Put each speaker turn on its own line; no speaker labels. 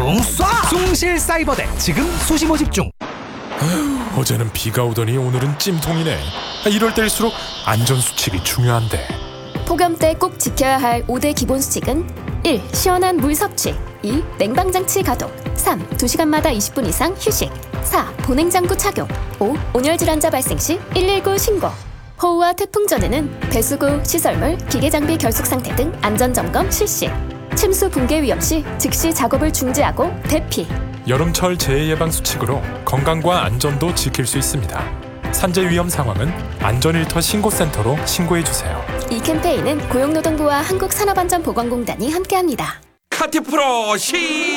숭 쏴! 숭실사이버대 지금 수시 모집 중.
어제는 비가 오더니 오늘은 찜통이네. 이럴 때일수록 안전수칙이 중요한데.
폭염 때 꼭 지켜야 할 5대 기본 수칙은 1. 시원한 물 섭취 2. 냉방장치 가동 3. 2시간마다 20분 이상 휴식 4. 보냉장구 착용 5. 온열 질환자 발생 시 119 신고. 호우와 태풍 전에는 배수구, 시설물, 기계장비 결속 상태 등 안전점검 실시. 침수 붕괴 위험 시 즉시 작업을 중지하고 대피.
여름철 재해 예방 수칙으로 건강과 안전도 지킬 수 있습니다. 산재 위험 상황은 안전일터 신고센터로 신고해 주세요.
이 캠페인은 고용노동부와 한국산업안전보건공단이 함께합니다.
카티프로 시